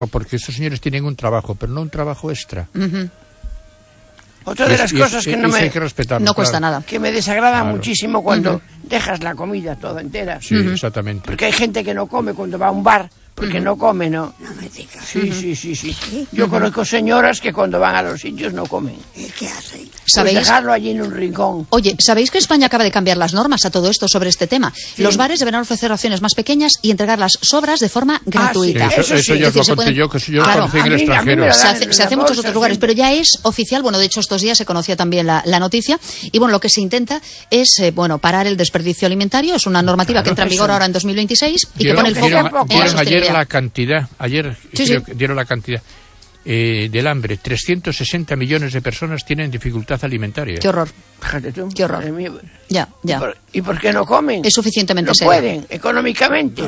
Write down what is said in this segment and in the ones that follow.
porque esos señores tienen un trabajo, pero no un trabajo extra. Otra de las cosas que no cuesta nada. Que me desagrada muchísimo cuando dejas la comida toda entera. Sí, exactamente. Porque hay gente que no come cuando va a un bar, porque no come, ¿no? No me digas. Sí. Yo conozco señoras que cuando van a los sitios no comen. ¿Y qué hacen? ¿Sabéis? Pues dejarlo allí en un rincón. Oye, ¿sabéis que España acaba de cambiar las normas a todo esto sobre este tema? Sí. Los bares deberán ofrecer raciones más pequeñas y entregar las sobras de forma gratuita. Sí, eso ya lo conté yo, que yo conocí en el extranjero. Se hace en muchos otros lugares, pero ya es oficial. Bueno, de hecho, estos días se conocía también la noticia. Y bueno, lo que se intenta es, parar el desperdicio alimentario. Es una normativa que entra en vigor ahora en 2026 y que pone el foco en la sostenibilidad. Ayer la cantidad, dieron la cantidad del hambre. 360 millones de personas tienen dificultad alimentaria. Qué horror. Fíjate tú. Qué horror. Ya. ¿Y por qué no comen? Es suficientemente serio. No pueden, económicamente.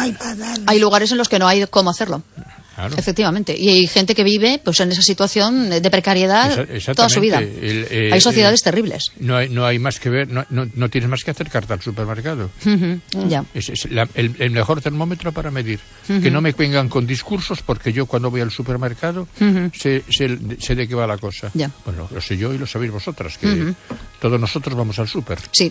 Hay lugares en los que no hay cómo hacerlo. Claro. Efectivamente. Y hay gente que vive pues en esa situación de precariedad toda su vida. Hay sociedades terribles. No hay más que ver, no tienes más que acercarte al supermercado. Ya. Es el mejor termómetro para medir. Que no me vengan con discursos, porque yo cuando voy al supermercado sé de qué va la cosa. Ya. Bueno, lo sé yo y lo sabéis vosotras, que todos nosotros vamos al súper. Sí.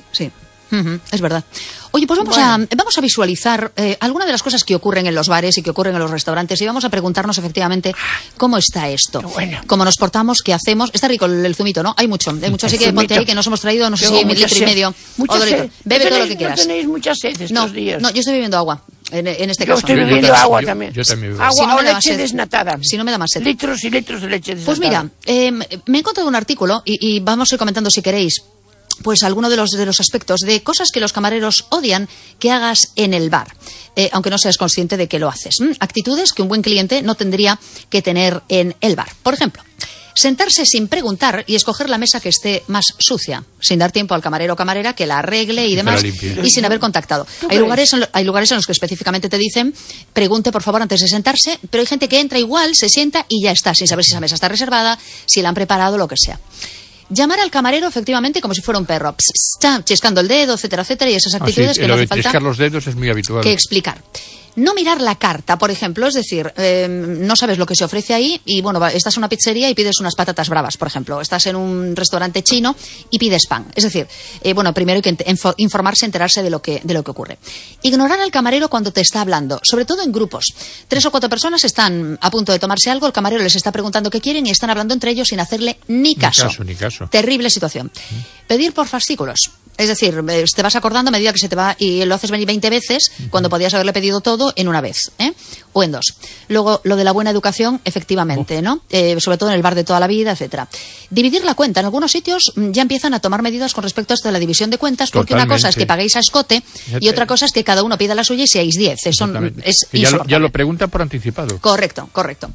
Es verdad. Oye, pues vamos a visualizar algunas de las cosas que ocurren en los bares y que ocurren en los restaurantes y vamos a preguntarnos efectivamente cómo está esto, cómo nos portamos, qué hacemos. Está rico el zumito, ¿no? Hay mucho, así que ponte ahí que nos hemos traído, no sé si 1,5 litros. Bebe todo lo que quieras. ¿No tenéis mucha sed estos días? No, yo estoy bebiendo agua, en este caso. Yo estoy bebiendo agua también. Yo también bebo. Agua o leche desnatada. Si no me da más sed. Litros y litros de leche desnatada. Pues mira, me he encontrado un artículo y vamos a ir comentando si queréis. Pues alguno de los aspectos de cosas que los camareros odian que hagas en el bar, aunque no seas consciente de que lo haces. Actitudes que un buen cliente no tendría que tener en el bar. Por ejemplo, sentarse sin preguntar y escoger la mesa que esté más sucia, sin dar tiempo al camarero o camarera que la arregle y demás, y sin haber contactado. Hay lugares en los que específicamente te dicen, pregunte por favor antes de sentarse, pero hay gente que entra igual, se sienta y ya está, sin saber si esa mesa está reservada, si la han preparado, lo que sea. Llamar al camarero efectivamente como si fuera un perro, chiscando el dedo, etcétera, y esas actitudes que no hace falta triscar los dedos es muy habitual. Que explicar. No mirar la carta, por ejemplo, es decir, no sabes lo que se ofrece ahí y, estás en una pizzería y pides unas patatas bravas, por ejemplo. Estás en un restaurante chino y pides pan. Es decir, primero hay que informarse, enterarse de lo que ocurre. Ignorar al camarero cuando te está hablando, sobre todo en grupos. 3 o 4 personas están a punto de tomarse algo, el camarero les está preguntando qué quieren y están hablando entre ellos sin hacerle ni caso. Ni caso. Terrible situación. Pedir por fascículos. Es decir, te vas acordando a medida que se te va y lo haces venir 20 veces cuando podías haberle pedido todo en una vez, o en 2. Luego, lo de la buena educación, efectivamente, ¿no? Sobre todo en el bar de toda la vida, etcétera. Dividir la cuenta. En algunos sitios ya empiezan a tomar medidas con respecto a esto de la división de cuentas, porque una cosa es que paguéis a escote y otra cosa es que cada uno pida la suya y seáis 10. Eso es ya lo preguntan por anticipado. Correcto.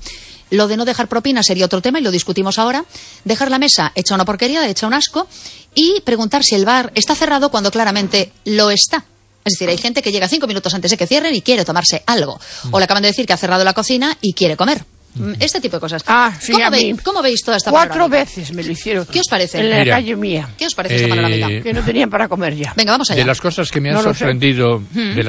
Lo de no dejar propina sería otro tema y lo discutimos ahora. Dejar la mesa hecha una porquería, hecha un asco y preguntar si el bar está cerrado cuando claramente lo está. Es decir, hay gente que llega 5 minutos antes de que cierren y quiere tomarse algo. O le acaban de decir que ha cerrado la cocina y quiere comer. Este tipo de cosas. Sí, ¿Cómo veis toda esta 4 veces me lo hicieron. ¿Qué os parece? En la calle mía. ¿Qué os parece esta panorámica? Que no tenían para comer ya. Venga, vamos allá. De las cosas que me han sorprendido,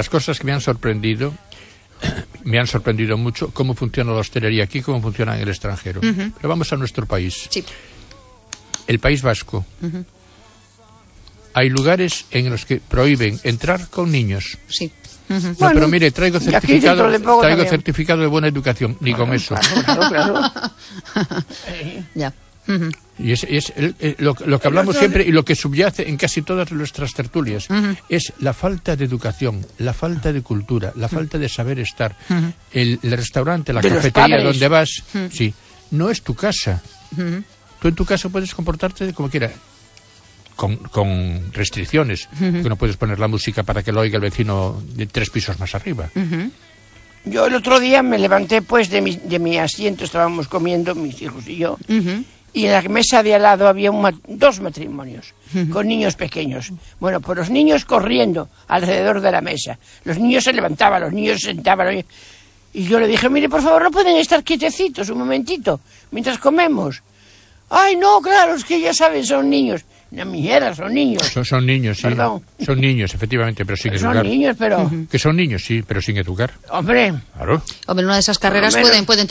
me han sorprendido mucho cómo funciona la hostelería aquí, cómo funciona en el extranjero. Pero vamos a nuestro país. Sí. El País Vasco. Hay lugares en los que prohíben entrar con niños. Sí. No, pero mire, traigo certificado de buena educación, ni con eso. Claro. Ya. Y es lo que hablamos siempre y lo que subyace en casi todas nuestras tertulias es la falta de educación, la falta de cultura, la falta de saber estar. El restaurante, la cafetería donde vas, no es tu casa. Tú en tu casa puedes comportarte como quieras, con restricciones, que no puedes poner la música para que lo oiga el vecino de 3 pisos más arriba. Yo el otro día me levanté de mi asiento, estábamos comiendo mis hijos y yo, y en la mesa de al lado había 2 matrimonios con niños pequeños. Bueno, pues los niños corriendo alrededor de la mesa. Los niños se levantaban, los niños se sentaban. Y yo le dije, mire, por favor, no pueden estar quietecitos un momentito mientras comemos. Ay, no, claro, es que ya saben, son niños. Una mierda, son niños. Son niños, sí. Perdón. Son niños, efectivamente, pero sin educar. Son niños, pero... Que son niños, sí, pero sin educar. Hombre. Claro. Hombre, en una de esas carreras pueden